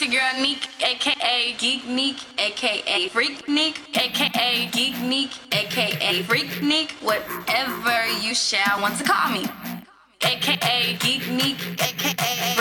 your girl Neek, aka Geek Neek, aka Freak Neek, aka Geek Neek, aka Freak Neek, whatever you shall want to call me. AKA Geek Neek, AKA